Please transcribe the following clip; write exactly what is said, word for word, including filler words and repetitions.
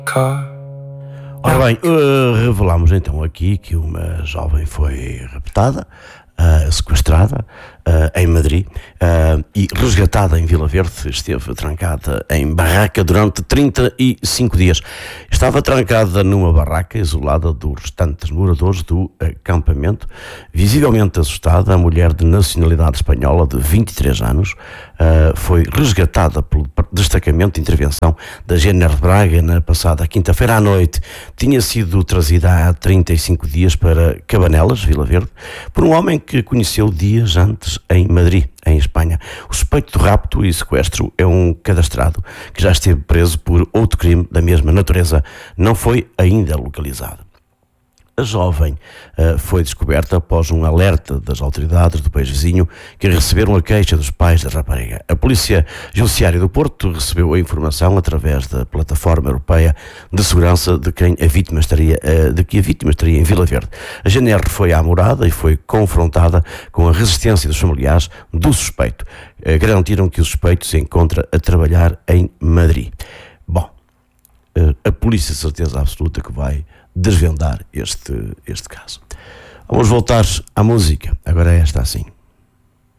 Ora bem, uh, revelamos então aqui que uma jovem foi raptada, uh, sequestrada uh, em Madrid uh, e resgatada em Vila Verde. Esteve trancada em barraca durante trinta e cinco dias. Estava trancada numa barraca isolada dos restantes moradores do acampamento. Visivelmente assustada, a mulher de nacionalidade espanhola de vinte e três anos uh, foi resgatada pelo destacamento de intervenção da G N R de Braga na passada quinta-feira à noite. Tinha sido trazida há trinta e cinco dias para Cabanelas, Vila Verde, por um homem que conheceu dias antes em Madrid, em Espanha. O suspeito de rapto e sequestro é um cadastrado que já esteve preso por outro crime da mesma natureza. Não foi ainda localizado. A jovem uh, foi descoberta após um alerta das autoridades do país vizinho, que receberam a queixa dos pais da rapariga. A Polícia Judiciária do Porto recebeu a informação através da Plataforma Europeia de Segurança de, quem a vítima estaria, uh, de que a vítima estaria em Vila Verde. A G N R foi à morada e foi confrontada com a resistência dos familiares do suspeito. Uh, garantiram que o suspeito se encontra a trabalhar em Madrid. Bom, uh, a polícia, certeza absoluta que vai desvendar este, este caso. Vamos voltar à música. Agora é esta assim.